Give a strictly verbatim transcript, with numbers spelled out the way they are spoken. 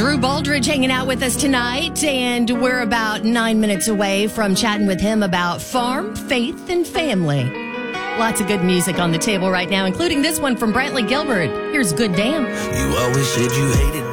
Drew Baldridge hanging out with us tonight, and we're about nine minutes away from chatting with him about farm, faith, and family. Lots of good music on the table right now, including this one from Brantley Gilbert. Here's Good Damn. You always said you hated